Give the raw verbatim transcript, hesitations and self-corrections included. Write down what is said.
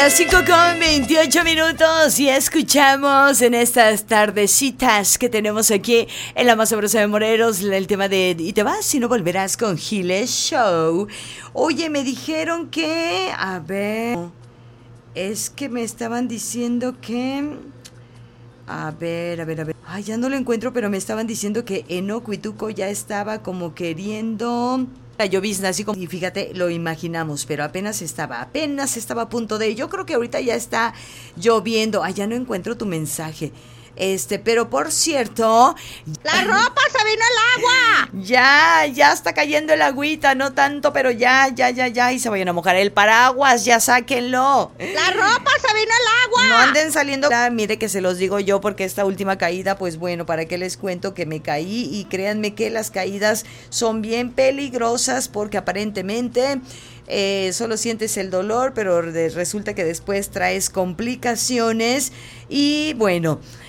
Las cinco con veintiocho minutos y escuchamos en estas tardecitas que tenemos aquí en la más sabrosa de Moreros el tema de ¿y te vas si no volverás con Giles Show? Oye, me dijeron que, a ver, es que me estaban diciendo que, a ver, a ver, a ver, ay, ya no lo encuentro, pero me estaban diciendo que Eno Cuituco ya estaba como queriendo... La llovizna, así como, y fíjate, lo imaginamos, pero apenas estaba, apenas estaba a punto de, yo creo que ahorita ya está lloviendo, ay, ya no encuentro tu mensaje, este, pero por cierto... ¡La ropa se vino el agua! Ya, ya está cayendo el agüita, no tanto, pero ya, ya, ya, ya, y se vayan a mojar el paraguas, ya sáquenlo. ¡La ropa se vino el agua! No anden saliendo, ah, mire que se los digo yo, porque esta última caída, pues bueno, para qué les cuento que me caí, y créanme que las caídas son bien peligrosas, porque aparentemente... Eh, solo sientes el dolor, pero de, resulta que después traes complicaciones y bueno,